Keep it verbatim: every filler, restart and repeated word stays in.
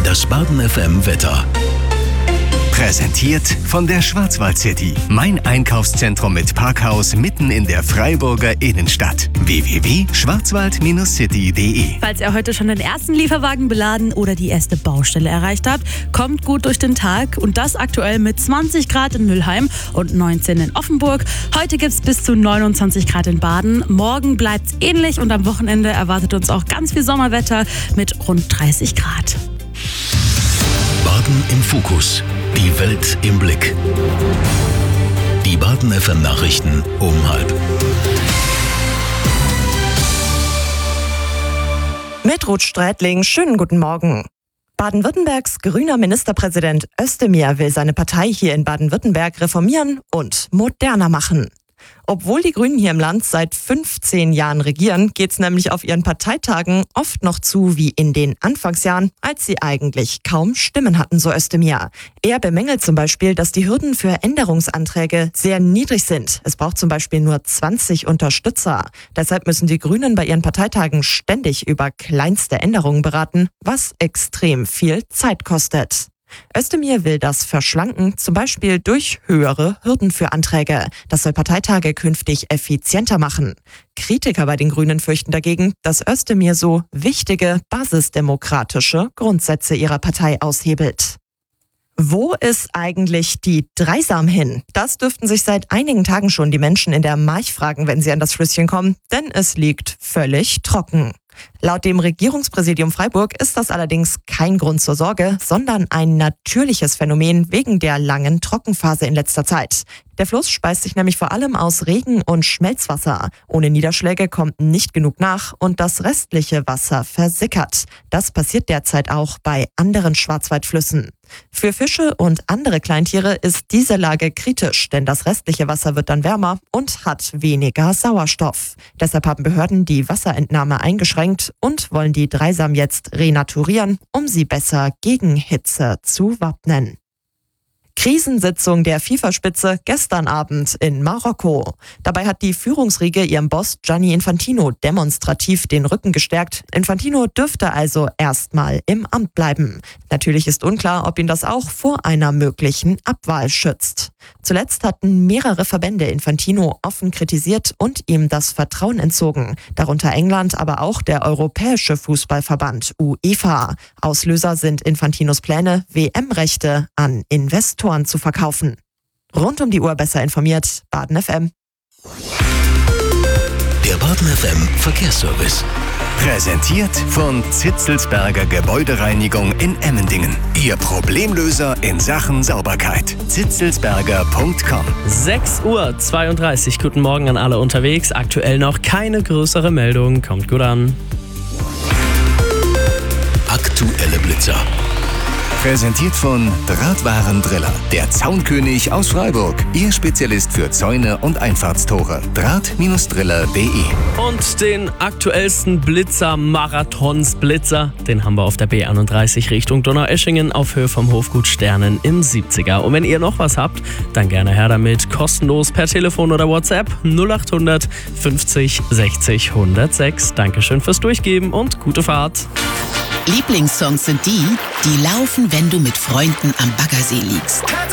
Das Baden F M Wetter. Präsentiert von der Schwarzwald City. Mein Einkaufszentrum mit Parkhaus mitten in der Freiburger Innenstadt. w w w punkt schwarzwald city punkt de. Falls ihr heute schon den ersten Lieferwagen beladen oder die erste Baustelle erreicht habt, kommt gut durch den Tag. Und das aktuell mit zwanzig Grad in Mülheim und neunzehn in Offenburg. Heute gibt es bis zu neunundzwanzig Grad in Baden. Morgen bleibt es ähnlich und am Wochenende erwartet uns auch ganz viel Sommerwetter mit rund dreißig Grad. Baden im Fokus. Die Welt im Blick. Die Baden F M Nachrichten um halb. Mit Ruth Strätling, schönen guten Morgen. Baden-Württembergs grüner Ministerpräsident Özdemir will seine Partei hier in Baden-Württemberg reformieren und moderner machen. Obwohl die Grünen hier im Land seit fünfzehn Jahren regieren, geht's nämlich auf ihren Parteitagen oft noch zu wie in den Anfangsjahren, als sie eigentlich kaum Stimmen hatten, so Özdemir. Er bemängelt zum Beispiel, dass die Hürden für Änderungsanträge sehr niedrig sind. Es braucht zum Beispiel nur zwanzig Unterstützer. Deshalb müssen die Grünen bei ihren Parteitagen ständig über kleinste Änderungen beraten, was extrem viel Zeit kostet. Özdemir will das verschlanken, zum Beispiel durch höhere Hürden für Anträge. Das soll Parteitage künftig effizienter machen. Kritiker bei den Grünen fürchten dagegen, dass Özdemir so wichtige basisdemokratische Grundsätze ihrer Partei aushebelt. Wo ist eigentlich die Dreisam hin? Das dürften sich seit einigen Tagen schon die Menschen in der March fragen, wenn sie an das Flüsschen kommen, denn es liegt völlig trocken. Laut dem Regierungspräsidium Freiburg ist das allerdings kein Grund zur Sorge, sondern ein natürliches Phänomen wegen der langen Trockenphase in letzter Zeit. Der Fluss speist sich nämlich vor allem aus Regen und Schmelzwasser. Ohne Niederschläge kommt nicht genug nach und das restliche Wasser versickert. Das passiert derzeit auch bei anderen Schwarzwaldflüssen. Für Fische und andere Kleintiere ist diese Lage kritisch, denn das restliche Wasser wird dann wärmer und hat weniger Sauerstoff. Deshalb haben Behörden die Wasserentnahme eingeschränkt und wollen die Dreisam jetzt renaturieren, um sie besser gegen Hitze zu wappnen. Krisensitzung der FIFA-Spitze gestern Abend in Marokko. Dabei hat die Führungsriege ihrem Boss Gianni Infantino demonstrativ den Rücken gestärkt. Infantino dürfte also erstmal im Amt bleiben. Natürlich ist unklar, ob ihn das auch vor einer möglichen Abwahl schützt. Zuletzt hatten mehrere Verbände Infantino offen kritisiert und ihm das Vertrauen entzogen. Darunter England, aber auch der Europäische Fußballverband UEFA. Auslöser sind Infantinos Pläne, W M-Rechte an Investoren zu verkaufen. Rund um die Uhr besser informiert, Baden F M. Der Baden F M Verkehrsservice. Präsentiert von Zitzelsberger Gebäudereinigung in Emmendingen. Ihr Problemlöser in Sachen Sauberkeit. zitzelsberger punkt com. sechs Uhr zweiunddreißig. Guten Morgen an alle unterwegs. Aktuell noch keine größere Meldung. Kommt gut an. Aktuelle Blitzer. Präsentiert von Drahtwarendriller, der Zaunkönig aus Freiburg. Ihr Spezialist für Zäune und Einfahrtstore. Draht Driller punkt de. Und den aktuellsten Blitzer, Marathons-Blitzer, den haben wir auf der B einunddreißig Richtung Donaueschingen auf Höhe vom Hofgut Sternen im siebziger. Und wenn ihr noch was habt, dann gerne her damit. Kostenlos per Telefon oder WhatsApp null acht hundert fünfzig sechzig hundertsechs. Dankeschön fürs Durchgeben und gute Fahrt. Lieblingssongs sind die, die laufen, wenn du mit Freunden am Baggersee liegst.